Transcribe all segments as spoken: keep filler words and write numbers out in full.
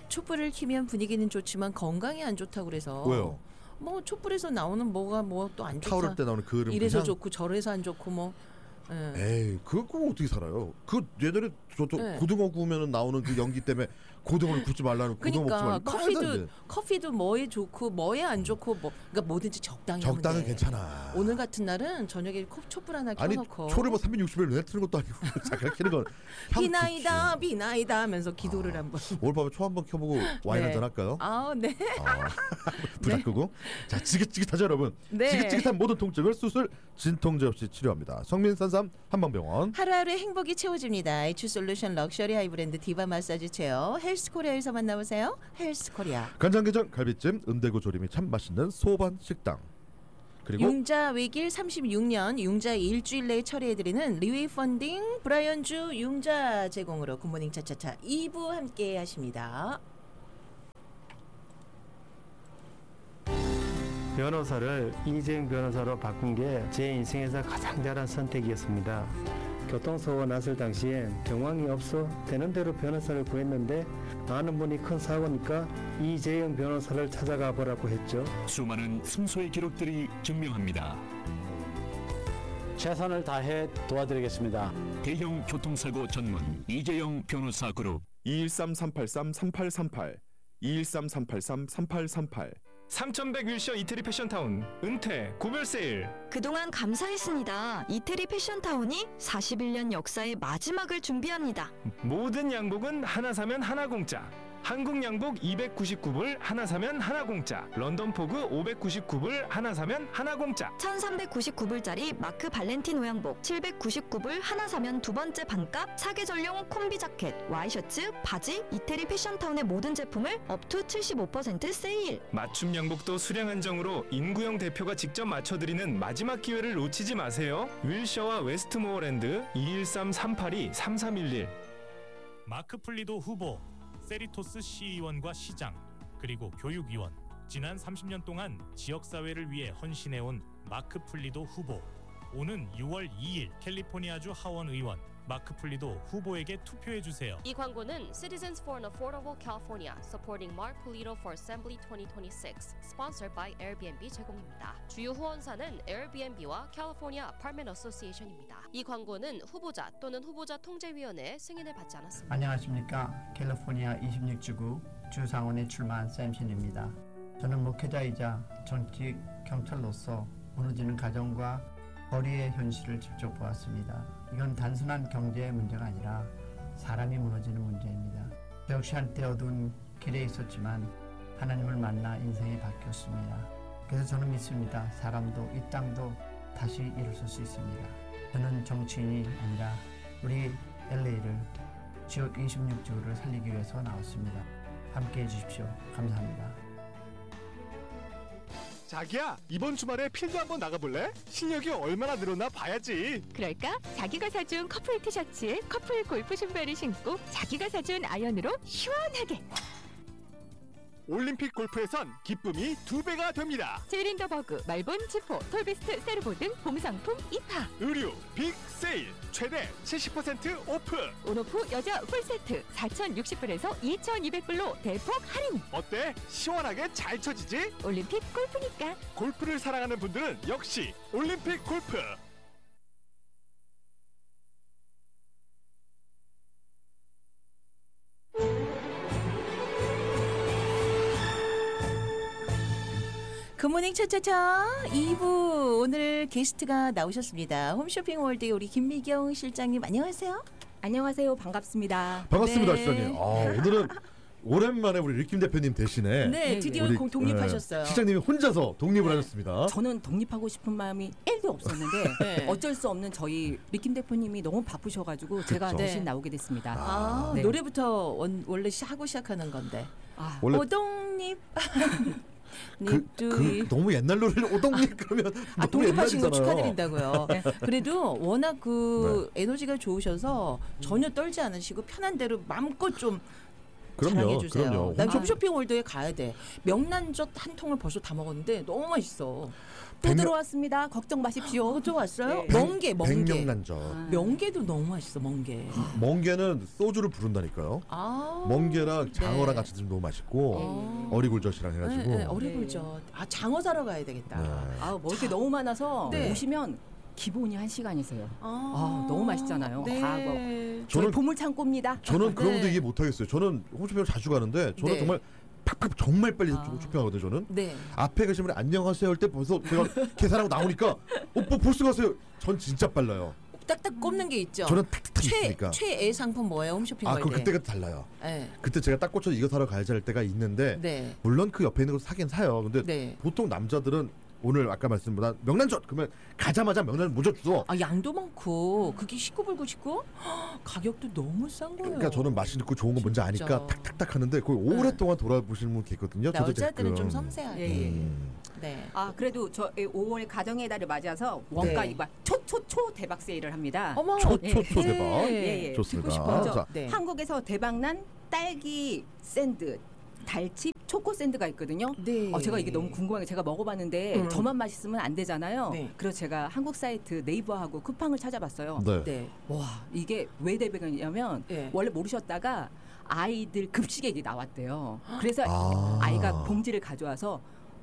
촛불을 켜면 분위기는 좋지만 건강에 안 좋다고 그래서. 왜요? 뭐 촛불에서 나오는 뭐가 뭐 또 안 좋다. 타오를 때 나오는 그런 이래서 그냥... 좋고 저래서 안 좋고 뭐. 예. 에이 그거 어떻게 살아요? 그 예전에 저도 네. 고등어 구우면 나오는 그 연기 때문에 고등어를 굽지 말라는 고등어 먹지 그러니까 말라. 커피도 커피도 뭐에 좋고 뭐에 안 좋고 뭐 그러니까 뭐든지 적당히 적당은 하면 돼. 괜찮아. 오늘 같은 날은 저녁에 촛불 하나 아니 켜놓고 초를 뭐 삼백육십 일 왜 트는 것도 아니고 잠깐 켜는 건 비나이다 비나이다 하면서 기도를 아, 한번. 오늘 밤에 초 한번 켜보고 와인 네. 한잔 할까요? 아 네. 아, 불닭 끄고 자 지긋지긋하죠 여러분. 네. 지긋지긋한 모든 통증을 수술 진통제 없이 치료합니다. 성민산삼 한방병원. 하루하루 행복이 채워집니다. H솔루션 럭셔리 하이브랜드 디바 마사지 체어 헬스코리아에서 만나보세요. 헬스코리아. 간장게장 갈비찜 은대구 조림이 참 맛있는 소반 식당. 그리고 융자 외길 삼십육 년 융자 일주일 내에 처리해드리는 리웨이 펀딩 브라이언주 융자 제공으로 굿모닝 차차차 이 부 함께 하십니다. 변호사를 이재용 변호사로 바꾼 게 제 인생에서 가장 잘한 선택이었습니다. 교통사고가 났을 당시엔 경황이 없어 되는 대로 변호사를 구했는데 아는 분이 큰 사고니까 이재용 변호사를 찾아가 보라고 했죠. 수많은 승소의 기록들이 증명합니다. 최선을 다해 도와드리겠습니다. 대형 교통사고 전문 이재용 변호사 그룹 이일삼 삼팔삼 삼팔삼팔 이일삼 삼팔삼 삼팔삼팔 삼천백 윌셔 이태리 패션타운 은퇴 고별 세일. 그동안 감사했습니다. 이태리 패션타운이 사십일 년 역사의 마지막을 준비합니다. 모든 양복은 하나 사면 하나 공짜. 한국 양복 이백구십구 불 하나 사면 하나 공짜. 런던 포그 오백구십구 불 하나 사면 하나 공짜. 천삼백구십구 불짜리 마크 발렌티노 양복 칠백구십구 불 하나 사면 두 번째 반값. 사계절용 콤비 자켓, 와이셔츠, 바지, 이태리 패션타운의 모든 제품을 업투 칠십오 퍼센트 세일. 맞춤 양복도 수량 한정으로 인구영 대표가 직접 맞춰드리는 마지막 기회를 놓치지 마세요. 윌셔와 웨스트모어랜드 이일삼 삼팔이 삼삼일일. 마크 플리도 후보, 세리토스 시의원과 시장, 그리고 교육위원, 지난 삼십 년 동안 지역사회를 위해 헌신해온 마크 플리도 후보. 오는 유월 이일 캘리포니아주 하원 의원 마크 플리도 후보에게 투표해주세요. 이 광고는 Citizens for an Affordable California Supporting Mark Polito for Assembly 이천이십육 Sponsored by Airbnb 제공입니다. 주요 후원사는 에어비앤비와 캘리포니아 아파트먼트 어소시에이션입니다. 이 광고는 후보자 또는 후보자 통제위원회의 승인을 받지 않았습니다. 안녕하십니까. 캘리포니아 이십육 지구 주상원에 출마한 샘신입니다. 저는 목회자이자 정치 경찰로서 무너지는 가정과 거리의 현실을 직접 보았습니다. 이건 단순한 경제의 문제가 아니라 사람이 무너지는 문제입니다. 저 역시 한때 어두운 길에 있었지만 하나님을 만나 인생이 바뀌었습니다. 그래서 저는 믿습니다. 사람도 이 땅도 다시 일어설 수 있습니다. 저는 정치인이 아니라 우리 엘에이를 지역 이십육 지구를 살리기 위해서 나왔습니다. 함께해 주십시오. 감사합니다. 자기야, 이번 주말에 필드 한번 나가볼래? 실력이 얼마나 늘었나 봐야지. 그럴까? 자기가 사준 커플 티셔츠에 커플 골프 신발을 신고 자기가 사준 아이언으로 시원하게. 올림픽 골프에선 기쁨이 두 배가 됩니다. 제린더버그, 말본, 지포, 톨비스트, 세르보 등 봄상품 입하. 의류 빅 세일 최대 칠십 퍼센트 오프. 온오프 여자 풀세트 사천육십 불에서 이천이백 불로 대폭 할인. 어때? 시원하게 잘 쳐지지? 올림픽 골프니까. 골프를 사랑하는 분들은 역시 올림픽 골프. 굿모닝 차차차 이 부 오늘 게스트가 나오셨습니다. 홈쇼핑 월드의 우리 김미경 실장님 안녕하세요. 안녕하세요. 반갑습니다. 반갑습니다, 네. 실장님. 아, 오늘은 오랜만에 우리 리킴 대표님 대신에 네, 드디어 우리, 공 독립하셨어요. 네, 실장님이 혼자서 독립을 하셨습니다. 저는 독립하고 싶은 마음이 일도 없었는데 네. 어쩔 수 없는 저희 리킴 대표님이 너무 바쁘셔가지고 제가 그쵸. 대신 네. 나오게 됐습니다. 아, 네. 노래부터 원, 원래 시- 하고 시작하는 건데. 아, 원래 오독립. 그, 그 너무 옛날 노래를 오동님 그러면 아, 너무 독립하신 거 옛날이잖아요. 축하드린다고요. 네. 그래도 워낙 그 에너지가 좋으셔서 전혀 떨지 않으시고 편한 대로 마음껏 좀 그럼요, 자랑해 주세요. 그럼요. 난 홈쇼- 홈쇼핑월드에 가야 돼. 명란젓 한 통을 벌써 다 먹었는데 너무 맛있어. 또 백년- 들어왔습니다. 걱정 마십시오. 어, 또 왔어요? 네. 멍게, 멍게. 백명란젓. 명게도 너무 맛있어, 멍게. 멍게는 소주를 부른다니까요. 아. 멍게랑 장어랑 네. 같이 드시면 너무 맛있고 어. 어리굴젓이랑 해가지고. 네, 네, 어리굴젓. 아, 장어 사러 가야 되겠다. 네. 아, 먹을 게 너무 많아서 네. 오시면 기본이 한 시간이세요. 아, 아, 너무 맛있잖아요. 네. 과거. 저는- 저는 보물 창고입니다. 저는 그런 것도 네. 이해 못하겠어요. 저는 홈쇼핑을 자주 가는데 저는 네. 정말 팍팍 정말 빨리 아. 쇼핑하거든요. 저는 네. 앞에 계신 분이 안녕하세요 할 때 벌써 제가 계산하고 나오니까 어, 뭐 벌써 가세요. 전 진짜 빨라요. 딱딱 꼽는 게 있죠. 저는 탁탁탁 최 있으니까. 최애 상품 뭐예요? 홈쇼핑 아, 월 그 때. 그때가 달라요. 네. 그때 제가 딱 꽂혀 이거 사러 가야지 할 때가 있는데 네. 물론 그 옆에 있는 걸 사긴 사요. 근데 네. 보통 남자들은 오늘 아까 말씀보다 명란젓 그러면 가자마자 명란을 먼저 주워. 아, 양도 많고 그게 십구 불 구십구? 가격도 너무 싼 거예요. 그러니까 저는 맛있고 좋은 거 뭔지 아니까 진짜. 탁탁탁 하는데 거의 오랫동안 돌아보시는 분 계거든요. 저도 여자들은 좀 가끔. 섬세하게. 예. 음. 네. 아, 그래도 저 오월 가정의 달을 맞아서 원가 네. 이거 초초초 대박 세일을 합니다. 어머. 초초초 예. 대박. 예, 예. 좋습니다. 듣고 싶어요. 자, 네. 한국에서 대박난 딸기 샌드, 달칩 초코 샌드가 있거든요. 네. 어, 제가 이게 너무 궁금한 게 제가 먹어봤는데 음. 저만 맛있으면 안 되잖아요. 네. 그래서 제가 한국 사이트 네이버하고 쿠팡을 찾아봤어요. 네. 네. 와, 이게 왜 대박이냐면 네. 원래 모르셨다가 아이들 급식액이 나왔대요. 그래서 아. 아이가 봉지를 가져와서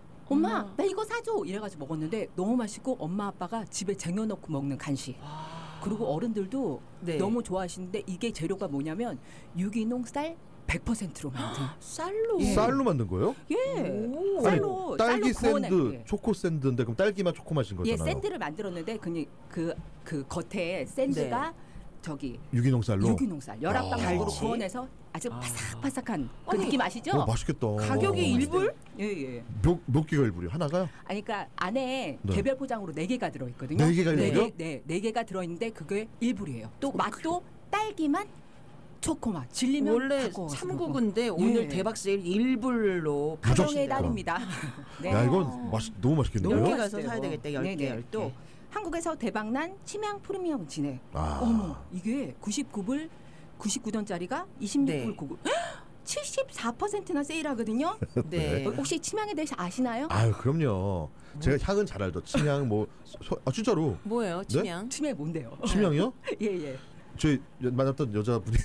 엄마 음. 나 이거 사줘 이래가지고 먹었는데 너무 맛있고 엄마 아빠가 집에 쟁여놓고 먹는 간식. 그리고 어른들도 네. 너무 좋아하시는데 이게 재료가 뭐냐면 유기농 쌀 백 퍼센트로 만든. 쌀로. 예. 쌀로 만든 거예요? 예. 오. 쌀로 딸기 쌀로 샌드, 구워낸 게. 초코 샌드인데 그럼 딸기맛 초코 맛인 예, 거잖아요. 샌드를 만들었는데 그그 그, 그 겉에 샌드가 저기 유기농 쌀로. 유기농 쌀 열압 아. 방식으로 달치? 구워내서 아주 바삭바삭한 그 아니, 느낌 아시죠? 어, 맛있겠다. 가격이 일 불? 예, 예. 몇, 몇 개가 일불이요? 하나가요? 아니 그러니까 안에 네. 개별 포장으로 네 개가 들어 있거든요. 네 개가 네, 일불이요? 네, 네 개가 들어 있는데 그게 일 불이에요. 또 맛도 딸기맛, 초코맛. 질리면 원래 갖고 와서 먹어. 삼십구인데 오늘 예. 대박 세일 일 불로 가정의 달입니다. 네. 야 이건 맛 너무 맛있겠네요. 열 개 너무 가서 맛있어요. 사야 되겠다. 열 개, 네네. 열 개. 또 한국에서 대박난 침향 프리미엄 진액. 아. 어머 이게 구십구 불 구십구 원짜리가 이십육 불 네. 구십구. 칠십사 퍼센트나 세일하거든요. 네. 어, 혹시 침향에 대해서 아시나요? 아유 그럼요. 제가 향은 잘 알죠. 침향 뭐 소, 아 진짜로 뭐예요? 네? 침향? 침향 뭔데요? 침향이요? 예 예. 저희 만났던 여자분이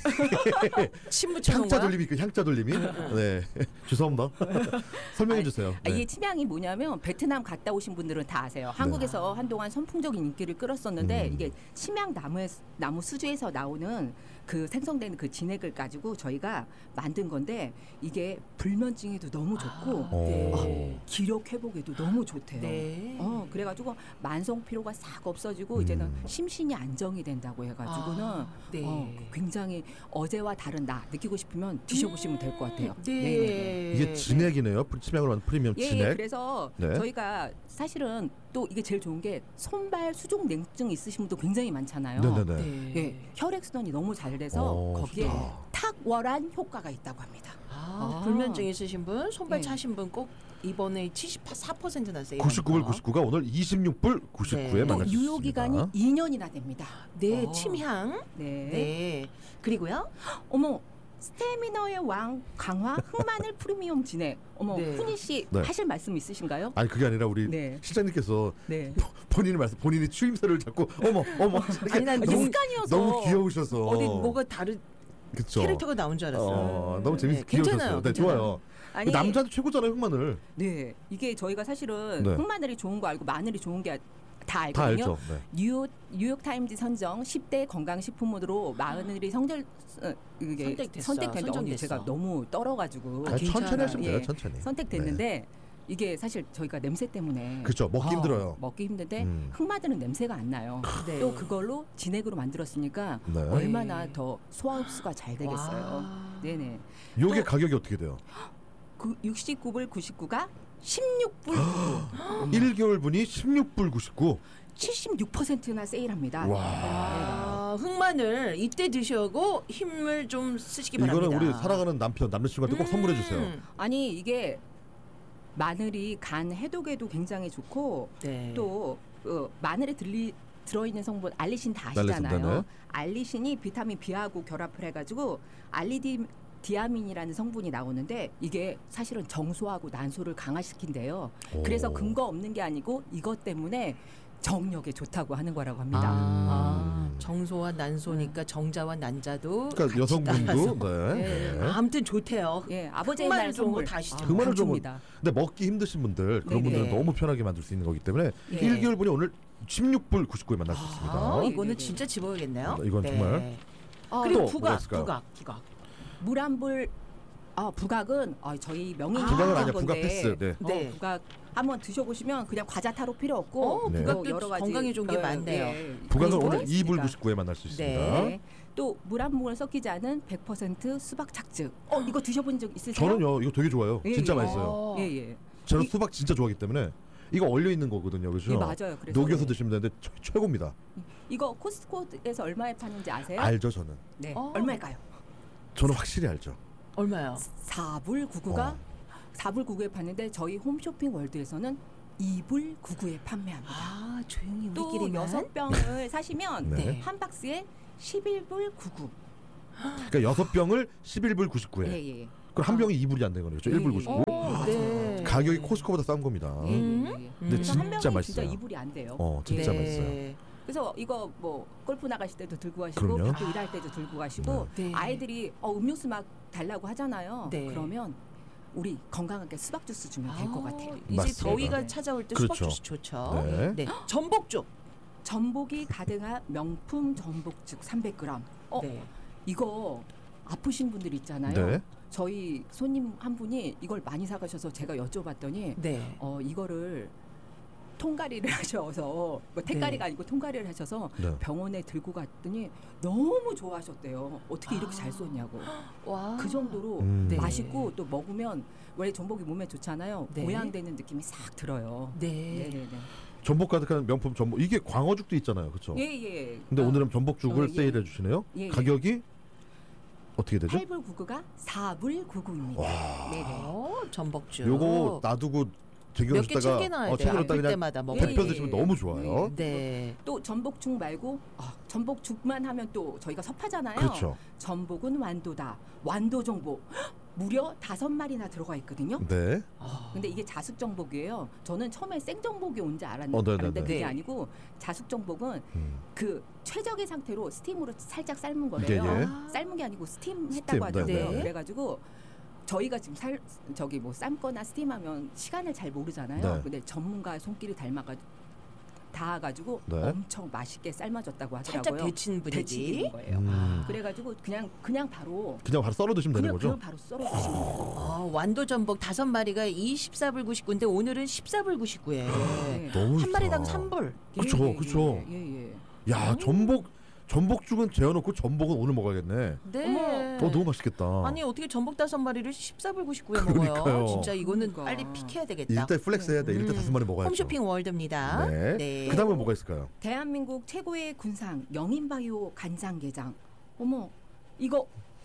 침 붙여놓은 향자 거야? 돌림이 그 향자 돌림이 네 죄송합니다. 설명해 주세요. 아, 이게 네. 침향이 뭐냐면 베트남 갔다 오신 분들은 다 아세요. 한국에서 한동안 선풍적인 인기를 끌었었는데 음. 이게 침향 나무에 나무 수주에서 나오는 그 생성되는 그 진액을 가지고 저희가 만든 건데 이게 불면증에도 너무 좋고 아, 네. 어, 기력 회복에도 너무 좋대요. 네. 어 그래가지고 만성 피로가 싹 없어지고 음. 이제는 심신이 안정이 된다고 해가지고는 아, 네. 어, 굉장히 어제와 다른 나 느끼고 싶으면 드셔보시면 될 것 같아요. 네. 네네네. 이게 진액이네요. 프리- 침향으로 만든 프리미엄 예, 진액. 예, 그래서 네. 저희가 사실은 또 이게 제일 좋은 게 손발 수족 냉증 있으신 분도 굉장히 많잖아요. 네네네. 네. 예, 혈액 순환이 너무 잘 돼서 어, 거기에 좋다. 탁월한 효과가 있다고 합니다. 아, 아. 불면증 있으신 분, 손발 네. 차신 분 꼭 이번에 칠십사 퍼센트나 세일. 구십구 불 구십구가 오늘 이십육 불 구십구에 네. 또 만날 수 유효 기간이 있습니다. 이 년이나 됩니다. 네, 어. 침향. 네. 네. 그리고요. 어머. 스태미너의 왕 강화 흑마늘 프리미엄 진액. 어머, 네. 훈이 씨 네. 하실 말씀 있으시신가요? 아니 그게 아니라 우리 네. 실장님께서 네. 본인이 말씀 본인이 추임새를 자꾸 어머 어머 아니 난 너무, 습관이어서. 너무 귀여우셔서 어디 뭐가 다른 그쵸? 캐릭터가 나온 줄 알았어요. 어, 너무 재밌 네, 귀여우셨어요. 괜찮아요, 네, 괜찮아요. 좋아요. 아니, 남자한테 최고잖아요 흑마늘. 네, 이게 저희가 사실은 네. 흑마늘이 좋은 거 알고 마늘이 좋은 게 다 다 알거든요. 알죠. 네. 뉴욕 뉴욕 타임즈 선정 십 대 건강 식품으로 마늘이 성절 어, 이게 선택됐어. 선택됐는데 언니 선정됐어. 제가 너무 떨어가지고 아, 천천히 하시면 돼요. 예, 천천히. 선택됐는데 이게 사실 저희가 냄새 때문에 그쵸, 먹기 아, 힘들어요. 먹기 힘든데 음. 흑마늘은 냄새가 안 나요. 네. 또 그걸로 진액으로 만들었으니까 네. 얼마나 더 소화 흡수가 잘 되겠어요. 와. 네네. 요게 또- 가격이 어떻게 돼요? 그 육십구 불 구십구가 십육 불 일 개월 분이 십육 불 구십구. 칠십육 퍼센트나 세일합니다. 와. 아, 흑마늘 이때 드시고 힘을 좀 쓰시기 바랍니다. 이거는 우리 사랑하는 남편, 남자친구한테 꼭 선물해 주세요. 음. 아니 이게 마늘이 간 해독에도 굉장히 좋고 네. 또 어, 마늘에 들리 들어있는 성분 알리신 다 알리신, 아시잖아요. 네네. 알리신이 비타민 B하고 결합을 해가지고 알리딘 디아민이라는 성분이 나오는데 이게 사실은 정소하고 난소를 강화시킨대요. 오. 그래서 근거 없는 게 아니고 이것 때문에 정력에 좋다고 하는 거라고 합니다. 아, 정소와 난소니까 정자와 난자도 그러니까 같이 여성분도 따라서. 네. 네. 네. 아무튼 좋대요. 예, 아버지의 흑마늘 날 좋은 거 선물 다 아시죠? 흑마늘 좋은 거. 강추입니다. 근데 먹기 힘드신 분들 그런 네네. 분들은 너무 편하게 만들 수 있는 거기 때문에 예. 일 개월 분이 오늘 십육 불 구십구 에 만날 수 있습니다. 아, 이거는 진짜 집어야겠네요. 이건 네. 정말. 어, 그리고 또 뭐가 부각, 있을까요? 부각, 부각. 물 한 불. 아, 부각은 어, 저희 명인 부각은 아니야, 건데, 부각 패스. 네. 어, 네. 부각 한번 드셔보시면 그냥 과자 타로 필요 없고 어, 뭐 부각도 여러 가지 건강에 좋은 게 어, 많네요. 예, 부각은 그리고 오늘 이 불 있습니다. 구십구 에 만날 수 있습니다. 네. 또 물 한 모금 섞이지 않은 백 퍼센트 수박 착즙. 어, 이거 드셔본 적 있으세요? 저는요 이거 되게 좋아요. 예, 진짜 예. 맛있어요. 예, 예. 저는 수박 진짜 좋아하기 때문에 이거 얼려 있는 거거든요, 그렇죠? 예, 맞아요. 그래서 녹여서 네. 드시면 되는데 최, 최고입니다. 이거 코스트코에서 얼마에 파는지 아세요? 알죠, 저는. 네. 어. 얼마일까요? 저는 확실히 알죠. 얼마요? 사 불 구십구가 어. 사 불 구십구에 파는데 저희 홈쇼핑 월드에서는 이 불 구십구에 판매합니다. 아, 조용히 또 우리끼리만. 여섯 병을 사시면 네. 한 박스에 십일 불 구십구. 그러니까 여섯 병을 십일 불 구십구 에. 예, 예. 그럼 한 병이 이 불이 안 되는 거죠. 일 불 예, 구십구. 오, 네. 가격이 코스코보다 싼 겁니다. 예, 예, 예. 근데 그래서 한 진짜 병이 맛있어요. 진짜 이 불이 안 돼요. 어, 진짜 네. 맛있어요. 그래서 이거 뭐 골프 나가실 때도 들고 가시고 그럼요. 학교 일할 때도 들고 가시고 네. 아이들이 어, 음료수 막 달라고 하잖아요. 네. 그러면 우리 건강하게 수박 주스 주면 될 것 같아요. 이제 맞습니다. 더위가 찾아올 때 그렇죠. 수박 주스 좋죠. 네. 네. 전복죽. 전복이 가득한 명품 전복죽 삼백 그램. 어, 네. 이거 아프신 분들 있잖아요. 네. 저희 손님 한 분이 이걸 많이 사가셔서 제가 여쭤봤더니 네. 어, 이거를 통가리를 하셔서 뭐 택가리가 아니고 통가리를 하셔서 네. 병원에 들고 갔더니 너무 좋아하셨대요. 어떻게 이렇게 잘 썼냐고. 와. 그 정도로 음. 네. 맛있고 또 먹으면 원래 전복이 몸에 좋잖아요. 네. 보양되는 느낌이 싹 들어요. 네. 네네네. 전복 가득한 명품 전복. 이게 광어죽도 있잖아요, 그렇죠? 예, 예. 근데 어, 오늘은 전복죽을 어, 예. 세일해 주시네요. 예, 예. 가격이 어떻게 되죠? 팔 불 구십구가 사 불 구십구입니다. 네네. 어, 전복죽. 요거 놔두고 몇 개 쟁여놨다가 챙겨놔야 어, 돼요. 챙겨놨다가 아플 그냥 때마다 먹을 대표 예, 드시면 예. 너무 좋아요. 네. 또 전복죽 말고 아, 전복죽만 하면 또 저희가 섭하잖아요. 그렇죠. 전복은 완도다. 완도 전복 헉, 무려 다섯 마리나 들어가 있거든요. 네. 근데 이게 자숙 정복이에요. 저는 처음에 생 정복이 온지 알았는데 어, 네네네. 그게 네. 아니고 자숙 정복은 음. 그 최적의 상태로 스팀으로 살짝 삶은 거래요. 예, 예. 삶은 게 아니고 스팀 스팀, 했다고 하더라고요. 네. 그래가지고 저희가 지금 살 저기 뭐 삶거나 스팀하면 시간을 잘 모르잖아요. 네. 근데 전문가 손길이 닮아가지고 닿아가지고 네. 엄청 맛있게 삶아졌다고 하더라고요. 살짝 데친 분위기. 데치는 거예요. 음. 그래가지고 그냥 그냥 바로 그냥 바로 썰어 드시면 되는 그냥, 거죠? 그냥 바로 썰어 주시면 돼요. 아, 완도 전복 다섯 마리가 이십사 불 구십구인데 오늘은 십사 불 구십구예요. 네. 너무 한 좋다. 마리당 삼 불. 그쵸, 예, 예, 그쵸. 예, 예, 예. 야, 전복 전복죽은 재워놓고 전복은 오늘 먹어야겠네. 네. 어, 너무 맛있겠다. 아니 어떻게 전복 다섯 마리를 십사 불 구십구에 그러니까요. 먹어요? 진짜 이거는 그러니까. 빨리 픽해야 되겠다. 일대 플렉스 해야 돼. 일대 음. 다섯 마리 먹어야죠. 홈쇼핑 월드입니다. 네. 네. 그 다음에 뭐가 있을까요? 대한민국 최고의 군상 영인바이오 간장게장. 어머 이거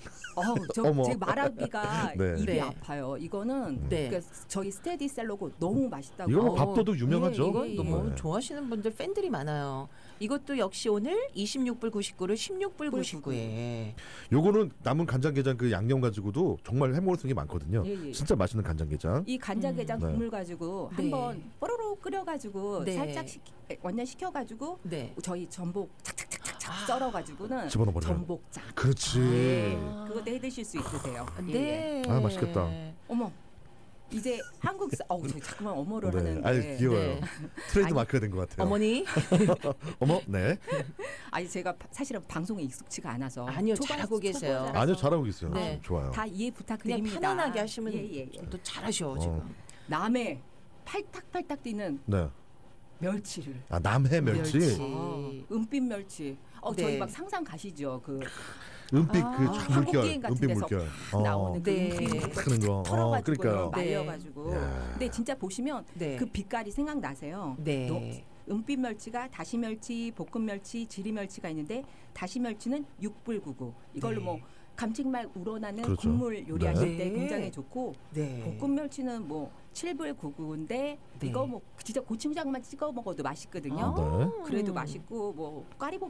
어우 저 어머. 제 말하기가 네. 입이 네. 아파요. 이거는 네. 그러니까 저희 스테디셀러고 너무 맛있다고. 이거는 어. 밥도둑 유명하죠. 예, 이건 예, 너무 네. 좋아하시는 분들 팬들이 많아요. 이것도 역시 오늘 이십육 불 구십구를 십육 불 구십구에. 요거는 남은 간장게장 그 양념 가지고도 정말 해먹을 수 있는 게 많거든요. 예, 예. 진짜 맛있는 간장게장. 이 간장게장 음. 네. 국물 가지고 네. 한번 뽀로로 끓여가지고 네. 살짝 식, 완전 식혀가지고 네. 저희 전복 착착착착착 썰어가지고는 집어넣어버려요. 전복장. 그렇지. 네. 그거 내 드실 수 있으세요. 예, 예. 네. 아, 맛있겠다. 어머 이제 한국 사... 어우 저 자꾸만 어머를 네. 하는데. 아유, 귀여워요. 네. 트레이드 아니, 마크가 된 것 같아요. 어머니. 어머, 네. 아니 제가 바- 사실은 방송에 익숙치가 않아서 아니요, 초반- 잘하고 계세요. 초보자라서 아니요, 잘하고 계세요. 네. 좋아요. 다 이해 그냥 부탁드립니다. 편안하게 하시면 예, 예, 예. 또 잘하셔 어. 지금. 남해 팔딱팔딱 뛰는 네. 멸치를. 아, 남해 멸치. 멸치. 아, 은빛 멸치. 어 네. 저희 막 상상 가시죠. 그 은빛 아, 그 한국 물결, 게임 같은 은빛 데서 물결. 나오는 그 네. 은빛 하는 거. 어, 털어가지고 그러니까요. 말려가지고. 야. 근데 진짜 보시면 네. 그 빛깔이 생각나세요. 네. 너- 은빛 멸치가 다시 멸치, 볶음 멸치, 지리 멸치가 있는데 다시 멸치는 육 불 구십구. 이걸로 네. 뭐 감칠맛 우러나는 그렇죠. 국물 요리하실 네. 때 굉장히 좋고 네. 볶음 멸치는 뭐 칠 불 구십구인데 네. 이거 뭐 진짜 고추장만 찍어 먹어도 맛있거든요. 네. 그래도 맛있고 뭐 까리복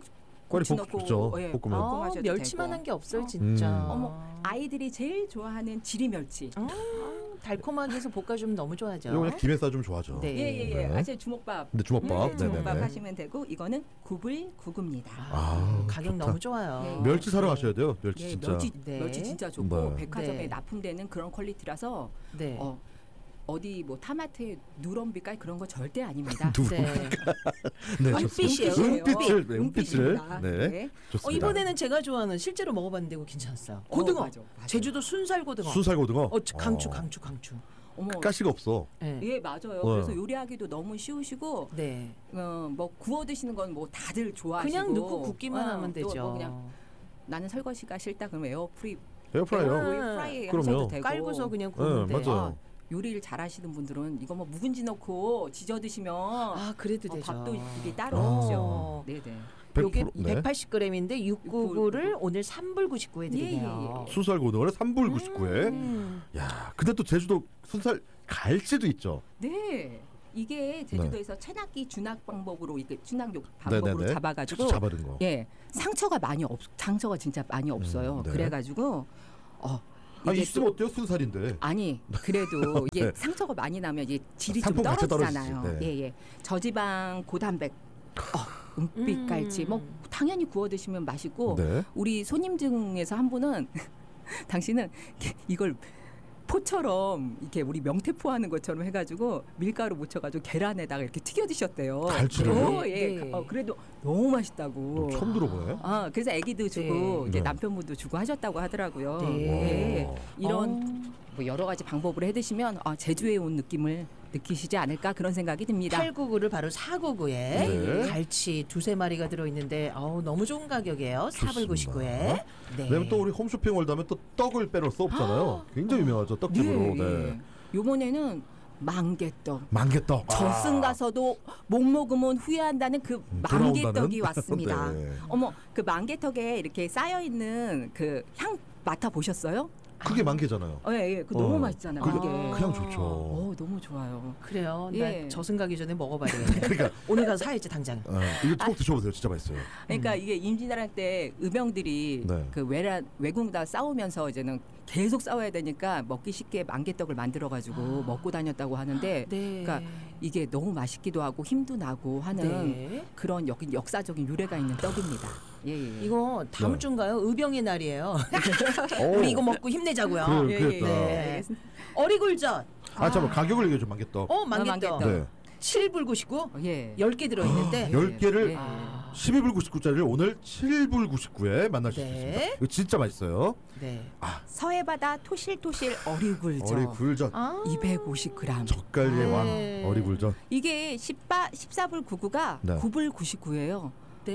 꽈리 고추 볶- 넣고 그렇죠. 예, 볶으면. 아, 볶음하셔도 멸치만한 되고. 게 없어요, 어. 진짜. 음. 어머, 아이들이 제일 좋아하는 지리멸치. 아, 달콤하게 해서 볶아주면 너무 좋아하죠. 이거 그냥 김에 싸주면 좋아하죠. 네. 예예예. 네. 아시죠 주먹밥. 네, 주먹밥. 네, 주먹밥 네네네. 하시면 되고 이거는 구불구구입니다. 아, 가격 좋다. 너무 좋아요. 네. 멸치 사러 가셔야 돼요. 멸치 예, 진짜. 멸치, 네. 멸치 진짜 좋고 네. 백화점에 네. 납품되는 그런 퀄리티라서 네. 어, 어디 뭐 타마트에 누런빛깔 그런 거 절대 아닙니다. 누구? 네. 네, 은빛이에요. 좋습니다. 은빛을, 네, 은빛을. 은빛입니다. 네, 네. 어, 좋습니다. 이번에는 제가 좋아하는 실제로 먹어봤는데 이거 괜찮았어요. 어, 고등어. 맞아, 맞아. 제주도 순살 고등어. 순살 고등어. 어, 강추 어. 강추 강추. 어머, 가시가 없어. 네. 예 맞아요. 네. 그래서 요리하기도 너무 쉬우시고 네. 어, 뭐 구워 드시는 건 뭐 다들 좋아하시고 그냥 넣고 굽기만 어, 하면 또 되죠. 뭐 그냥 나는 설거지가 싫다 그러면 에어프리 에어프라이어. 에어프라이에 그럼요. 하셔도 되고 깔고서 그냥 네, 구우면 돼. 맞아요. 요리를 잘하시는 분들은 이거 뭐 묵은지 넣고 지져 드시면 아, 그래도 어, 되죠. 밥도 이게 따로 아. 없죠. 네네. 요게 백 퍼센트 네. 백팔십 그램인데 육구구를 오늘 삼 불 구십구에 드리네요. 예, 예, 순살 고등어를 삼 불 구십구에. 음. 야, 근데 또 제주도 순살 갈치도 있죠. 네. 이게 제주도에서 체납기 준학 방법으로 이게 준학용 네, 방법으로 네, 네. 잡아가지고 잡아든 거. 예 상처가 많이 없 상처가 진짜 많이 없어요. 음, 네. 그래가지고 어 아, 이게 있으면 어때요? 순살인데. 아니 그래도 이게 네. 상처가 많이 나면 이게 질이 좀 상품 자체 떨어지잖아요. 떨어지지. 네. 예예 저지방 고단백 어, 은빛 갈치 뭐 당연히 구워 드시면 맛있고 네. 우리 손님 중에서 한 분은 당신은 이걸 포처럼 이렇게 우리 명태포 하는 것처럼 해가지고 밀가루 묻혀가지고 계란에다가 이렇게 튀겨 드셨대요. 갈치를? 오, 예. 네. 어, 그래도 너무 맛있다고. 처음 들어보네. 아, 그래서 아기도 주고 네. 이제 네. 남편분도 주고 하셨다고 하더라고요. 네. 예. 이런 뭐 여러 가지 방법으로 해 드시면 아, 제주에 온 느낌을 느끼시지 않을까 그런 생각이 듭니다. 팔구구를 바로 사구구에 네. 갈치 두세 마리가 들어있는데 아우 너무 좋은 가격이에요. 사 불 구십구에. 네. 왜냐면 또 우리 홈쇼핑월드 하면 또 떡을 빼놓을 수 없잖아요. 굉장히 유명하죠. 떡집으로. 예, 네. 예. 요번에는 망개떡. 만개떡. 저승 아. 가서도 못 먹으면 후회한다는 그 망개떡이 돌아온다는? 왔습니다. 네. 어머, 그 망개떡에 이렇게 쌓여 있는 그 향 맡아 보셨어요? 그게 만개잖아요. 어, 예, 예. 그 어. 너무 맛있잖아요. 그, 그게. 그냥 좋죠. 어, 너무 좋아요. 그래요. 예. 나 저승 가기 전에 먹어봐야 되겠네. 그러니까 오늘 가서 사야지 당장. 어, 이거 꼭 드셔보세요. 진짜 맛있어요. 그러니까 이게 임진왜란 때 의병들이 네. 그 외란 외국다 싸우면서 이제는 계속 싸워야 되니까 먹기 쉽게 만개떡을 만들어 가지고 먹고 다녔다고 하는데 네. 그러니까 이게 너무 맛있기도 하고 힘도 나고 하는 네. 그런 역, 역사적인 유래가 있는 떡입니다. 예, 예. 이거 다음 네. 주인가요? 의병의 날이에요. 오. 우리 이거 먹고 힘내자고요. 그래, 예, 그랬다. 네. 어리굴젓. 아, 잠깐 가격을 얘기해 줘. 만개떡. 어, 만개떡. 네. 칠 불 구십구. 어, 예. 열 개 들어있는데. 열 개를 예. 십이 불 구십구짜리를 오늘 칠 불 구십구에 만나실 수 네. 있습니다. 이거 진짜 맛있어요. 네. 서해바다 토실토실 어리굴젓. 어리굴젓. 아. 이백오십 그램. 젓갈의 네. 왕 어리굴젓. 이게 십사, 십사 불 구십구가 네. 구 불 구십구예요.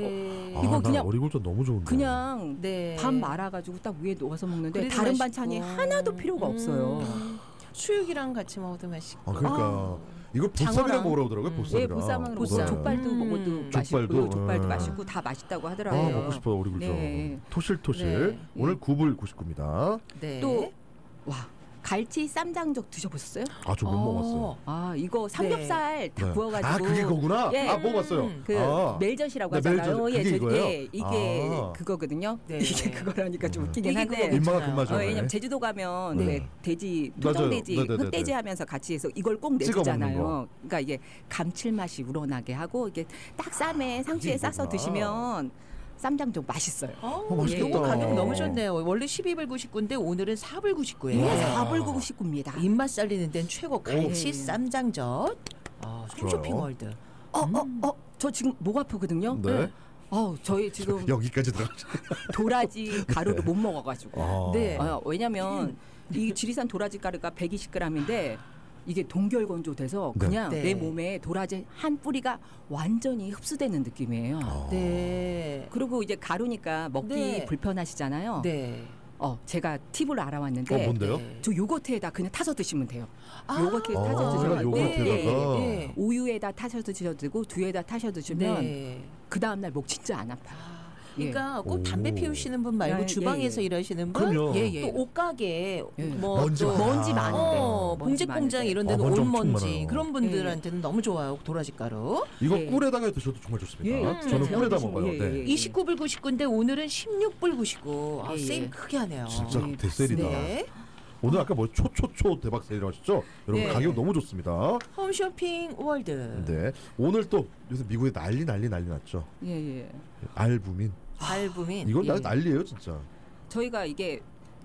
네. 아, 이거 나 그냥- 어리굴젓 너무 좋은데. 그냥 네. 밥 말아가지고 딱 위에 놓아서 먹는데 그래도 다른 맛있고. 반찬이 하나도 필요가 없어요. 음. 수육이랑 같이 먹어도 맛있고. 아, 그러니까 이걸 보쌈이랑 장어랑. 먹으러 오더라고요. 음. 보쌈이랑. 예, 보쌈은 보쌈. 뭐 족발도 음. 먹어도 족발도, 맛있고 족발도 예. 맛있고 다 맛있다고 아, 하더라고요. 먹고 싶어 어리굴젓. 네. 토실토실. 네. 오늘 구 불 구십구입니다. 네. 또 와 갈치 쌈장젓 드셔보셨어요? 아, 저 못 어. 먹었어요. 아 이거 삼겹살 다 네. 구워가지고 아, 그게 그거구나. 예. 아, 먹어봤어요. 그 아. 멜젓이라고 네, 하잖아요. 멜젓. 그게 저- 이거예요? 예, 이게 아. 그거거든요. 네. 이게 그거라니까 좀 음. 웃기긴 이게 한데. 그거 입마가 괜찮아요. 금마죠. 어, 왜냐면 제주도 가면 네. 왜 돼지 맞아요. 토종돼지 네네네네. 흑돼지 하면서 같이 해서 이걸 꼭 찍어 먹는 내주잖아요. 거. 그러니까 이게 감칠맛이 우러나게 하고 이게 딱 쌈에 상추에 싸서 이거구나. 드시면 쌈장 좀 맛있어요. 어, 어, 맛있겠다. 이거 가격 너무 좋네요. 원래 십이 불 구십구인데 오늘은 사 불 구십구예요. 예, 사 불 구십구입니다. 입맛 살리는 데는 최고 갈치 오. 쌈장젓. 아, 홈쇼핑 좋아요. 월드. 어, 어, 어, 저 지금 목 아프거든요. 네. 어, 저희 지금 여기까지 들어. 도라지 가루를 못 먹어가지고. 아. 네. 어, 왜냐면 이 지리산 도라지 가루가 백이십 그램인데 이게 동결건조돼서 네. 그냥 네. 내 몸에 도라지 한 뿌리가 완전히 흡수되는 느낌이에요. 아. 네. 그리고 이제 가루니까 먹기 네. 불편하시잖아요. 네. 어, 제가 팁을 알아왔는데 어, 뭔데요? 네. 저 요거트에다 그냥 타서 드시면 돼요. 아. 요거트에 아, 타서 드셔도 요거트에다가. 네. 네. 우유에다 타셔도 드셔도 되고 두유에다 타셔도 드시면 네. 그 다음 날 목 진짜 안 아파요. 그러니까 꼭 오. 담배 피우시는 분 말고 예, 주방에서 예, 예. 일하시는 분, 그럼요. 예, 예. 또 옷가게, 예. 뭐 먼지 또 많아. 먼지 많은데. 어, 먼지 봉제 공장 많은데. 이런 데는 아, 먼지 엄청 온먼지 많아요. 그런 분들한테는 너무 좋아요. 도라지 가루. 이거 예. 꿀에다가 드셔도 정말 좋습니다. 예, 예. 저는 음. 꿀에다 드시면- 먹어요. 예, 네. 예. 이십구 불 구십구인데 오늘은 십육 불 구십구. 아, 예, 예. 세일 크게 하네요. 진짜 예, 대세일이다. 네. 오늘 아까 뭐 초초초 대박 세일이라고 하셨죠? 여러분 네. 가격 너무 좋습니다. 홈쇼핑 월드. 네. 오늘 또 요새 미국에 난리 난리 난리 났죠. 예, 예. 알부민. 알부민. 이건 예. 난리예요, 진짜. 저희가 이게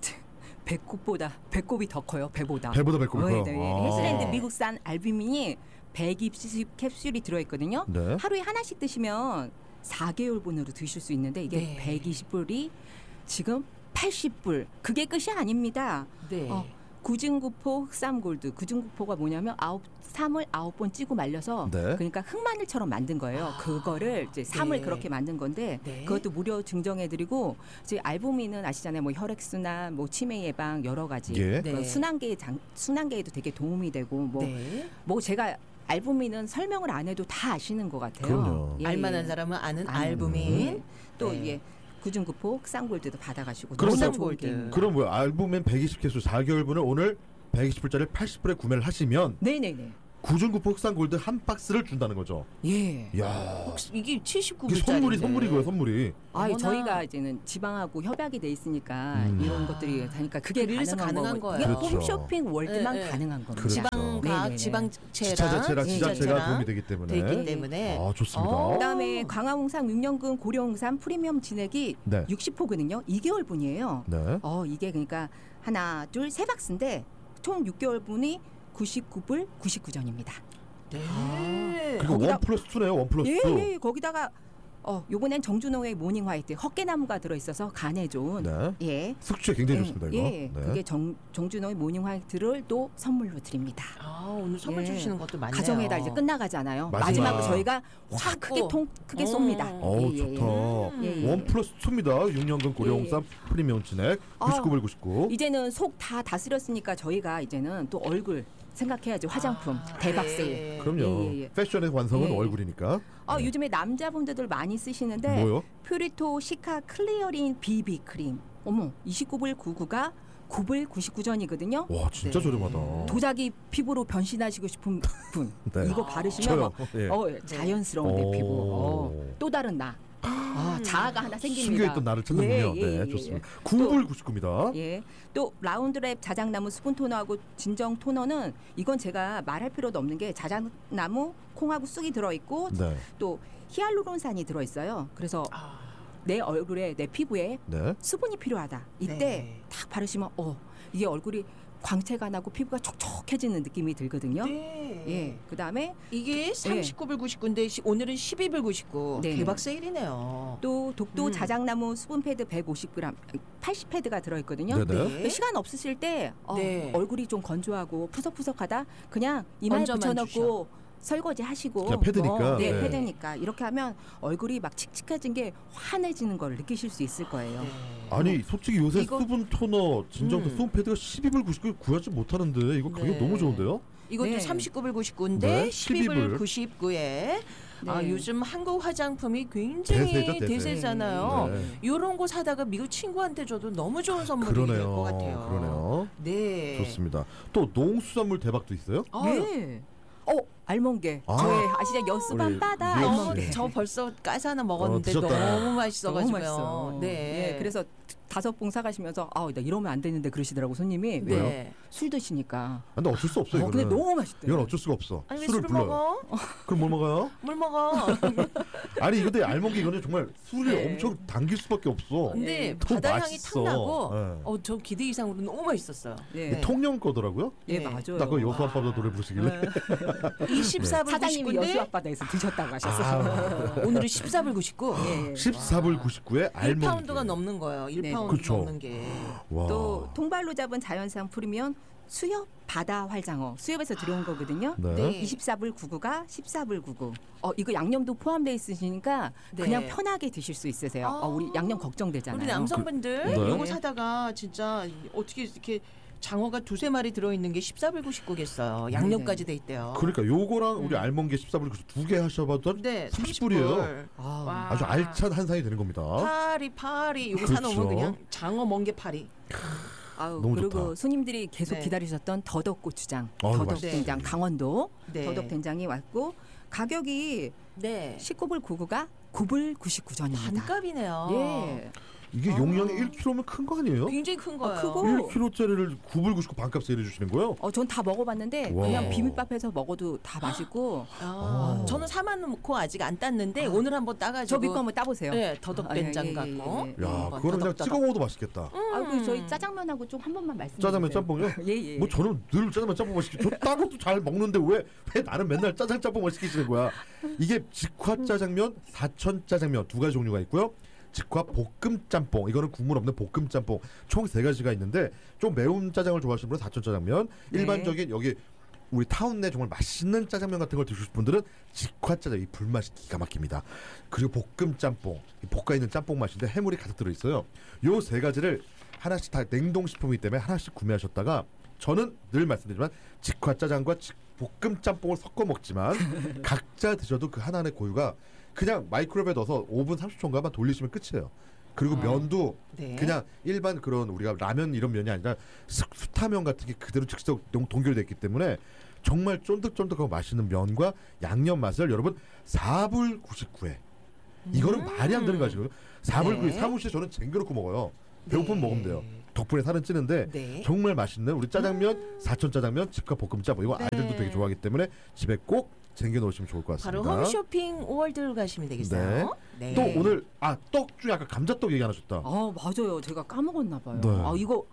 배꼽보다 배꼽이 더 커요. 배보다. 배보다 배꼽이 어, 커요. 네, 네. 아. 헬스랜드 미국산 알부민이 백이십 캡슐이 들어있거든요. 네. 하루에 하나씩 드시면 사 개월분으로 드실 수 있는데 이게 네. 백이십 불이 지금 팔십 불. 그게 끝이 아닙니다. 네. 어, 구중구포 흑삼골드. 구중구포가 뭐냐면 아홉 삼을 아홉 번 찌고 말려서 네. 그러니까 흑마늘처럼 만든 거예요. 그거를 이제 삼을 네. 그렇게 만든 건데 네. 그것도 무료 증정해드리고 이제 알부민은 아시잖아요. 뭐 혈액순환, 뭐 치매 예방 여러 가지. 예. 그 네. 순환계 장 순환계에도 되게 도움이 되고 뭐 뭐 네. 제가 알부민은 설명을 안 해도 다 아시는 것 같아요. 그럼요. 예, 알만한 예. 사람은 아는 아는. 알부민. 또 네. 이게 구중구포 흑삼골드도 받아가시고 그럼 너무 뭐- 좋은 게임입니다. 그럼 뭐야? 알부민 백이십 캡슐 사 개월분을 오늘 백이십 불짜리 팔십 불에 구매를 하시면 네네네. 구중구포 흑산골드 한 박스를 준다는 거죠. 예. 야. 혹시 이게 칠십구 이게 불짜리. 선물이 선물이고요, 선물이. 아, 어머나. 저희가 이제는 지방하고 협약이 돼 있으니까 음. 이런 것들이 다니까 그게 그래서 가능한, 가능한 거고. 거예요. 이게 그렇죠. 홈쇼핑 월드만 네, 네. 가능한 겁니다. 그렇죠. 지방 각 네네네. 지방체랑 지자 자체랑 예, 지자체가 지자체랑 도움이 되기 때문에. 되기 때문에 아, 좋습니다. 어. 그다음에 광화홍삼 육년근 고려홍삼 프리미엄 진액이 네. 육십 호거든요. 이 개월분이에요. 네. 어, 이게 그러니까 하나, 둘, 세 박스인데 총 육 개월분이 구십구 불 구십구 전입니다. 네. 그리고 거기다- 원 플러스 투네요. 원 플러스 예, 투. 예, 거기다가 어, 요번엔 정준호의 모닝 화이트 헛개나무가 들어 있어서 간에 좋은 네. 예. 숙취에 굉장히 예, 좋습니다, 이거. 예, 네. 그게 정, 정준호의 모닝 화이트를 또 선물로 드립니다. 아, 오늘 선물 예. 주시는 것도 많네요. 가정에다 이제 끝나가잖아요. 마지막. 마지막으로 저희가 확 싹 크게 또. 통 크게 어. 쏩니다. 어우, 예, 예, 예. 좋다. 예, 예. 원 플러스 투입니다. 육 년근 고려홍삼 프리미엄 진액 아. 구십구 불 구십구. 이제는 속 다 다스렸으니까 저희가 이제는 또 얼굴 생각해야죠. 화장품 대박 네. 세일. 그럼요. 예, 예, 예. 패션의 완성은 예. 얼굴이니까. 아, 네. 요즘에 남자분들들 많이 쓰시는데 뭐요? 퓨리토 시카 클리어링 비비 크림. 어머, 이십구 불 구십구가 구 불 구십구 전이거든요. 와, 진짜 네. 저렴하다. 도자기 피부로 변신하시고 싶은 분 네. 이거 바르시면 저요. 막, 예. 어, 자연스러운 내 오. 피부. 어, 또 다른 나. 아, 자아가 하나 생깁니다. 숨겨있던 나를 찾는군요. 예, 예, 네, 예, 좋습니다. 예. 구 불 구십구입니다. 예. 또 라운드랩 자작나무 수분 토너하고 진정 토너는 이건 제가 말할 필요도 없는 게 자작나무 콩하고 쑥이 들어 있고 네. 또 히알루론산이 들어 있어요. 그래서 내 얼굴에 내 피부에 네. 수분이 필요하다. 이때 네. 딱 바르시면 어, 이게 얼굴이 광채가 나고 피부가 촉촉해지는 느낌이 들거든요. 네. 예. 그다음에 이게 삼십구 불 구십구인데 시- 오늘은 십이 불 구십구. 네. 대박 세일이네요. 또 독도 음. 자작나무 수분 패드 백오십 그램, 팔십 패드가 들어 있거든요. 네네. 네. 시간 없으실 때 어, 네. 얼굴이 좀 건조하고 푸석푸석하다 그냥 이마에 얹어만 붙여놓고 설거지 하시고 그냥 패드니까. 네, 네. 패드니까 이렇게 하면 얼굴이 막 칙칙해진 게 환해지는 걸 느끼실 수 있을 거예요. 네. 아니 솔직히 요새 이거- 수분 토너 진정 음. 수분 패드가 십이 불 구십구 구하지 못하는데 이거 가격 네. 너무 좋은데요? 이것도 네. 삼십구 불 구십구인데 네, 십이 불 십이 불. 구십구에 아, 네. 요즘 한국 화장품이 굉장히 대세죠, 대세. 대세잖아요. 네. 이런 거 사다가 미국 친구한테 줘도 너무 좋은 선물이 될 그러네요. 것 같아요. 그러네요. 네. 좋습니다. 또 농수산물 대박도 있어요? 아, 네. 어, 알몬게. 아. 저의 아시죠? 여수 우리 밤바다 미영 씨. 알몬게. 저 벌써 까서 하나 먹었는데 어, 드셨다. 너무 너무 맛있어가지고요. 맛있어요. 네. 예, 그래서 다섯 봉 사가시면서 아, 나 이러면 안 되는데 그러시더라고 손님이. 왜? 네. 술 드시니까. 아, 근데 어쩔 수 없어 어, 이거는. 근데 너무 맛있대요. 이건 어쩔 수가 없어. 아니 왜 술을 술을 불러요. 먹어? 그럼 뭘 먹어요? 물 먹어. 아니 근데 알몬기 이거는 정말 술을 네. 엄청 당길 수밖에 없어. 근데 너무 바다 향이 맛있어. 탁 나고 네. 어, 저 기대 이상으로 너무 맛있었어요. 예. 네. 통영 거더라고요. 예, 네. 맞아요. 나 그 여수 앞바다 노래 부르시길래. 이십사 불 사장님이 여수 구십구인데 앞바다에서 드셨다고 하셨어요. 아, 오늘은 십사 불 구십구. 예. 십사 불 구십구에 일 알몬기. 파운드가 넘는 거예요. 일 네. 파운드 그쵸. 넘는 게. 와. 또 통발로 잡은 자연산 프리미엄 수협 바다 활장어 수협에서 들여온 거거든요. 네. 네. 이십사 불 구십구가 십사 불 구십구. 어 이거 양념도 포함되어 있으시니까 네. 그냥 편하게 드실 수 있으세요. 아. 어, 우리 양념 걱정되잖아요. 우리 남성분들 네. 요거 사다가 진짜 어떻게 이렇게 장어가 두세 마리 들어있는 게 십사 불 구십구겠어요. 양념까지 돼 있대요. 그러니까 요거랑 우리 알몬게 십사 불 두 개 하셔봐도 네, 삼십 불이에요. 아. 아주 알찬 한상이 되는 겁니다. 파리 파리 이거 그렇죠. 사놓으면 그냥 장어 멍게 파리. 아우, 너무 그리고 좋다. 손님들이 계속 네. 기다리셨던 더덕 고추장, 어, 더덕 맛있죠. 된장, 강원도 네. 더덕 된장이 왔고 가격이 네. 십구 불 구십구가 구 불 구십구 전입니다. 반값이네요. 예. 이게 아. 용량이 일 킬로그램면 큰 거 아니에요? 굉장히 큰 거예요. 크고. 일 킬로그램짜리를 구 불 구십구 반값 세일해 주시는 거예요? 어, 전 다 먹어봤는데 와. 그냥 비빔밥해서 먹어도 다 맛있고. 아, 아. 저는 사놓고 아직 안 땄는데 아. 오늘 한번 따가지고. 저 믿고 한번 따보세요. 네, 더덕 아, 예, 된장 예, 예, 갖고. 예, 예. 야, 한번 그거는 그냥 더덕더덕. 찍어 먹어도 맛있겠다. 아, 그 저희 짜장면하고 좀 한 번만 말씀해 짜장면 주세요. 짬뽕이요? 예, 예. 뭐 저는 늘 짜장면 짬뽕 맛있게 저 딴 것도 잘 먹는데 왜, 왜 나는 맨날 짜장 짬뽕만 시키시는 거야? 이게 직화 짜장면, 사천 짜장면 두 가지 종류가 있고요. 직화 볶음 짬뽕, 이거는 국물 없는 볶음 짬뽕 총 세 가지가 있는데 좀 매운 짜장을 좋아하시는 분은 사천 짜장면, 네. 일반적인 여기 우리 타운 내 정말 맛있는 짜장면 같은 걸 드시고 싶은 분들은 직화 짜장, 이 불맛이 기가 막힙니다. 그리고 볶음 짬뽕, 이 볶아 있는 짬뽕 맛인데 해물이 가득 들어 있어요. 요 세 가지를 하나씩 다 냉동 식품이기 때문에 하나씩 구매하셨다가 저는 늘 말씀드리지만 직화 짜장과 직- 볶음 짬뽕을 섞어 먹지만 각자 드셔도 그 하나의 고유가 그냥 마이크로웨이브에 넣어서 오 분 삼십 초인가만 돌리시면 끝이에요. 그리고 아, 면도 네. 그냥 일반 그런 우리가 라면 이런 면이 아니라 수- 수타면 같은 게 그대로 즉석 동- 동결되어 있기 때문에 정말 쫀득쫀득하고 맛있는 면과 양념 맛을 여러분 사 불 구십구에 이거는 음. 말이 안 되는 가지고요. 사 불 네. 구십구 사무실에 저는 쟁겨놓고 먹어요. 배고프면 네. 먹으면 돼요. 덕분에 살은 찌는데 네. 정말 맛있는 우리 짜장면, 사천 짜장면, 직화 볶음 짬뽕 이거 네. 아이들도 되게 좋아하기 때문에 집에 꼭 쟁겨 놓으시면 좋을 것 바로 같습니다. 홈쇼핑 월드로 가시면 되겠어요. 네. 또 오늘 아 떡 중에 아까 감자떡 얘기 안 하셨다. 아, 맞아요. 제가 까먹었나 봐요. 네. 아, 이거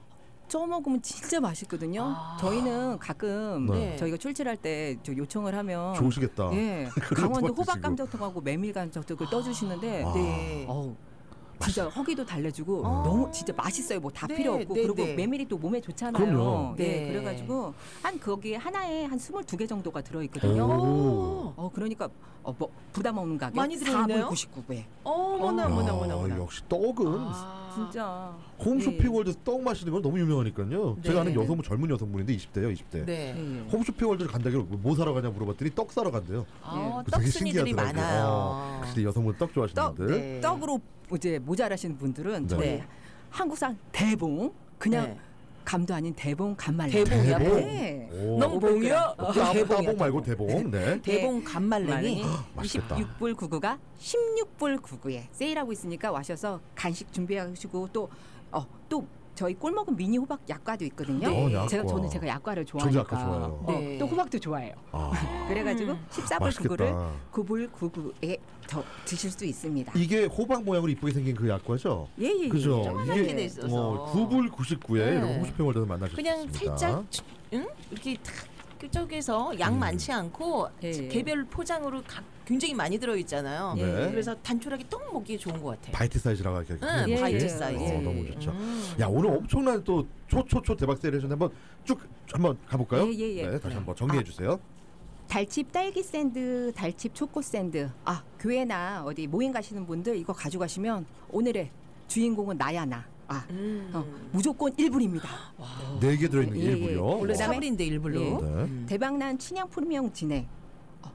쪄 먹으면 진짜 맛있거든요. 아. 저희는 가끔 네. 저희가 출출할 때 저 요청을 하면 좋으시겠다. 예, 그런 강원도 토마토 호박 드시고. 감자떡하고 메밀 감자떡을 떠주시는데 아. 네. 어우, 진짜 허기도 달래주고 아. 너무 진짜 맛있어요. 뭐 다 네, 필요 없고 네, 그리고 네. 메밀이 또 몸에 좋잖아요. 그럼요. 네, 네. 그래가지고 한 거기에 하나에 한 스물두 개 정도가 들어있거든요. 오. 어, 그러니까 어, 뭐 부담 없는 가격 많이 사 들어있네요? 불 구십구 배. 어머나 어머나 어머나 야, 어머나. 역시 떡은 아. 진짜 홈쇼핑월드에서 떡 마시는 건 너무 유명하니까요. 네. 제가 아는 여성분 젊은 여성분인데 이십 대요, 이십 대. 네. 예. 홈쇼핑월드 간다길래 뭐 사러 가냐 물어봤더니 떡 사러 간대요. 아, 그거 떡 되게 순이들이 신기하더라고요. 많아요. 어, 확실히 여성분 떡 좋아하시는 떡, 분들. 네. 떡으로 이제 모자라시는 분들은 저희 네. 한국산 대봉 그냥 네. 감도 아닌 대봉 간말랭이. 대봉이야, 대봉? 네. 오. 넌 봉이야? 어, 따- 대봉이야, 따봉 말고 대봉. 대봉. 네. 대봉 간말랭이. 맛있겠다. 이십육 불 구십구가 십육 불 구십구에 세일하고 있으니까 와셔서 간식 준비하시고 또 어, 또 저희 꿀먹은 미니 호박 약과도 있거든요. 네. 어, 약과. 제가 저는 제가 약과를 저도 좋아하니까 약과 좋아해요. 어, 네. 또 호박도 좋아해요. 아, 그래가지고 음. 십사 불 구십구를 맛있겠다. 구 불 구십구에 더 드실 수 있습니다. 이게 호박 모양으로 이쁘게 생긴 그 약과죠? 예예. 그죠? 조그맣게 돼 있어서. 어, 구 불 구십구에 네. 여러분 홈쇼핑월드에서 만나실 수 그냥 있습니다. 살짝 응? 이렇게 탁 그쪽에서 양 음. 많지 않고 예. 개별 포장으로 각 굉장히 많이 들어 있잖아요. 네. 그래서 단촐하게 떡 먹기 좋은 것 같아요. 바이트 사이즈라고 이렇게 응, 크게 바이트 먹으시고. 사이즈. 어, 너무 좋죠. 음. 야 오늘 엄청난 또 초초초 대박 세일 해주는데 한번 쭉 한번 가볼까요? 예, 예, 예. 네, 다시 한번 정리해 아. 주세요. 달칩 딸기 샌드, 달칩 초코 샌드. 아, 교회나 어디 모임 가시는 분들 이거 가져가시면 오늘의 주인공은 나야 나. 아, 음. 어, 무조건 일 불입니다. 네 개 들어있는 게 예, 예. 일 불이요. 원래 그다음에- 사 불인데 일 불로. 예. 네. 음. 대박난 춘향 프리미엄 진액. 어,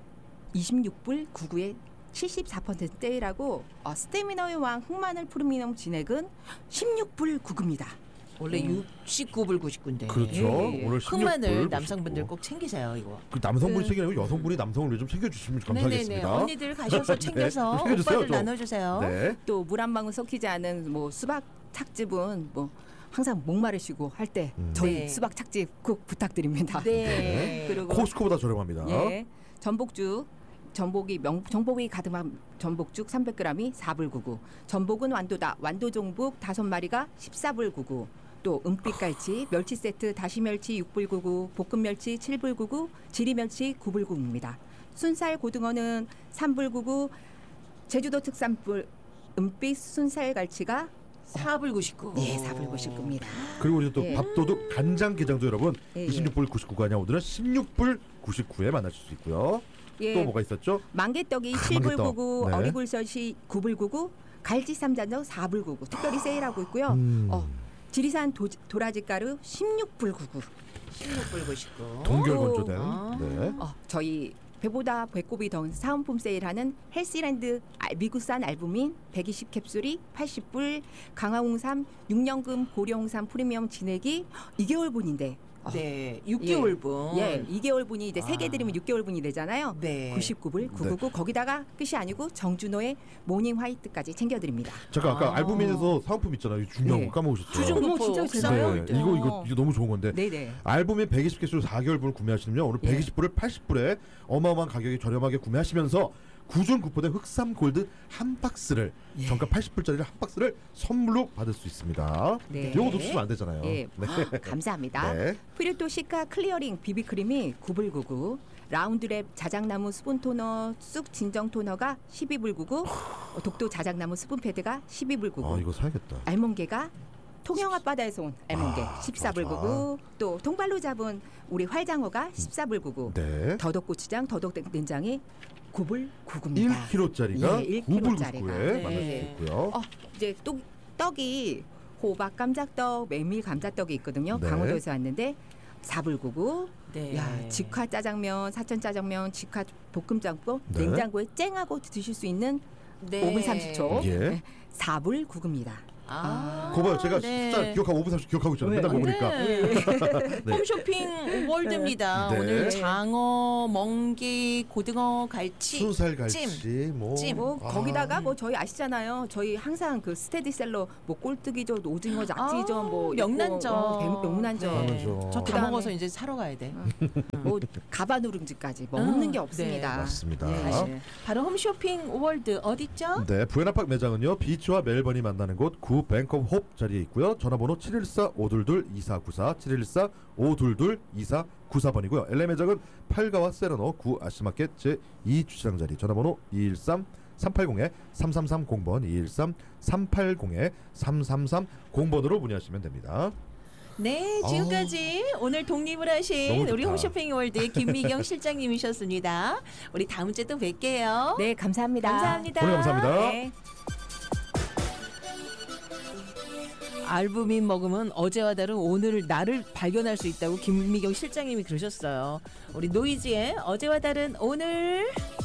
이십육 불 구십구에 칠십사 퍼센트 세일하고 어, 스테미너의 왕 흑마늘 프리미엄 진액은 십육 불 구십구입니다. 원래 음. 육십구 불 구십구인데. 그렇죠. 예, 예. 오늘 십육 흑마늘 불 남성분들 구십구. 꼭 챙기세요 이거. 그 남성분이 그- 챙기는 거 여성분이 남성을 좀 챙겨주시면 감사하겠습니다. 네네네. 언니들 가셔서 챙겨서 네, 챙겨주세요, 오빠들 좀. 나눠주세요. 네. 또 물 한 방울 섞이지 않은 뭐 수박 착즙은 뭐 항상 목마르시고 할 때 음. 저희 네. 수박 착즙 꼭 부탁드립니다. 네. 그리고 코스코보다 저렴합니다. 예, 전복죽 전복이 명 전복이 가득한 전복죽 삼백 그램이 사 불 구십구. 전복은 완도다. 완도 종복 다섯 마리가 십사 불 구십구. 또 은빛갈치, 멸치 세트, 다시 멸치 육 불 구십구, 볶음 멸치 칠 불 구십구, 지리 멸치 구 불 구십구입니다. 순살 고등어는 삼 불 구십구, 제주도 특산물 은빛 순살 갈치가 사 불 구십구. 예, 사 불 구십구입니다. 그리고 이제 또 예. 밥도둑 간장게장도 여러분 예, 예. 이십육 불 구십구가 아니라 오늘은 십육 불 구십구에 만나실 수 있고요. 예. 또 뭐가 있었죠? 만개떡이 아, 칠 불 만개떡. 구십구, 네. 어리굴젓이 구 불 구십구, 갈치 삼잔젓 사 불 구십구 특별히 세일하고 있고요. 음. 어, 지리산 도, 도라지 가루 십육 불 구십구. 십육 불 구십구. 동결 건조된. 아. 네. 어, 저희 배보다 배꼽이 더 사은품 세일하는 헬시랜드 미국산 알부민 백이십 캡슐이 팔십 불, 강화홍삼 육 년금 고려홍삼 프리미엄 진액이 이 개월분인데 네, 육 개월분. 예, 예, 이 개월분이 이제 세 개 아. 드리면 육 개월분이 되잖아요. 네. 구십구 불, 구백구십구. 네. 거기다가 끝이 아니고 정준호의 모닝 화이트까지 챙겨드립니다. 잠깐 아까 아. 알부민에서 사은품 있잖아요. 이거 중요한 네. 거 까먹으셨죠. 주중급포 어머, 진짜 옥상 제대로. 네, 월드. 이거 이거 이거 너무 좋은 건데. 네네. 알부민 백이십 개수 사 개월분을 구매하시면요. 오늘 예. 백이십 불을 팔십 불에 어마어마한 가격에 저렴하게 구매하시면서 구중 구포된 흑삼 골드 한 박스를 예. 정가 팔십 불짜리를 한 박스를 선물로 받을 수 있습니다. 네. 이거 놓치시면 안 되잖아요. 예, 네. 감사합니다. 네. 프리토 시카 클리어링 비비크림이 구 불 구십구, 라운드랩 자작나무 수분 토너 쑥 진정 토너가 십이 불 구십구, 어, 독도 자작나무 수분 패드가 십이 불 구십구, 아 이거 사야겠다. 알몬게가 통영 앞바다에서 온 알몬게 아, 십사 불 좋아, 구십구, 또 통발로 잡은 우리 활장어가 십사 불 구십구, 네. 더덕고추장 더덕된장이 구 불 구십구입니다. 일 킬로그램짜리가 예, 일 구 불 킬로그램짜리가. 구십구에 네. 만날 수 있고요. 어, 이제 또 떡이 호박 감자떡, 메밀 감자떡이 있거든요. 네. 강원도에서 왔는데 사 불 구십구. 네. 야, 직화 짜장면, 사천 짜장면, 직화 볶음짬뽕 네. 냉장고에 쨍하고 드실 수 있는 네. 오 분 삼십 초. 예. 네, 사 불 구십구입니다. 아, 그거 봐요. 제가 네. 숫자 기억하고 오 분 삼십 초 기억하고 있잖아요. 맨날 먹으니까. 네. 네. 홈쇼핑 월드입니다. 네. 오늘 장어, 멍게, 고등어, 갈치, 순살 갈치 뭐. 찜. 뭐 아. 거기다가 뭐 저희 아시잖아요. 저희 항상 그 스테디셀러 뭐 꼴뚜기젓, 오징어 낙지젓, 아, 뭐 명란젓. 어, 배- 명란젓. 명란젓. 저 다 그다음에- 먹어서 이제 사러 가야 돼. 뭐 가바 누룽지까지 먹는 음, 게 없습니다. 네. 맞습니다. 예. 사실. 바로 홈쇼핑 월드 어딨죠? 네, 부에나팍 매장은요. 비치와 멜번이 만나는 곳 구 뱅컵 홉 자리에 있고요. 전화번호 칠일사 오이이이 이사구사 칠일사 오이이이 이사구사 번이고요. 엘에이 매장은 팔가와 세라노 구 아시마켓 제이 주차장 자리 전화번호 이일삼 삼팔공 삼삼삼공 번 이일삼 삼팔공 삼삼삼공 번으로 문의하시면 됩니다. 네, 지금까지 오늘 독립을 하신 너무 우리 좋다. 홈쇼핑 월드의 김미경 실장님이셨습니다. 우리 다음 주에 또 뵐게요. 네, 감사합니다. 감사합니다. 오늘 감사합니다. 네. 알부민 먹으면 어제와 다른 오늘 나를 발견할 수 있다고 김미경 실장님이 그러셨어요. 우리 노이즈의 어제와 다른 오늘.